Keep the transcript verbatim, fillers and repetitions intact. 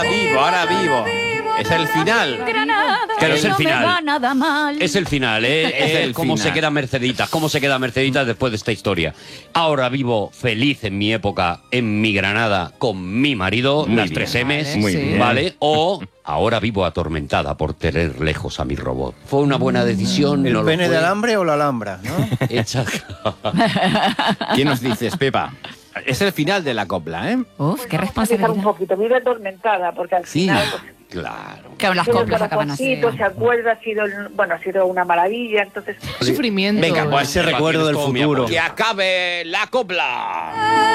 ahora vivo, ahora vivo. Es el final. Pero es el no me final. va nada mal. Es el final, ¿eh? Es Eh, el cómo final. se queda Merceditas, cómo se queda Merceditas después de esta historia. Ahora vivo feliz en mi época, en mi Granada, con mi marido, Muy las bien. tres M's, Vale, Muy sí. bien. ¿vale? O ahora vivo atormentada por tener lejos a mi robot. ¿Fue una buena decisión? ¿El ¿No lo pene fue? de alambre o la alhambra, no? Hecha- ¿Qué nos dices, Pepa? Es el final de la copla, ¿eh? Uf, qué Vamos a analizar responsabilidad. un poquito, vive atormentada, porque al Sí. final pues, Claro. Que las tiene un coplas acaban así. corazoncito, se acuerda, ha sido, bueno, ha sido una maravilla, entonces Sufrimiento. Venga, pues ese Pepa, recuerdo tienes del todo mi futuro. apoyo. ¡Que acabe la copla!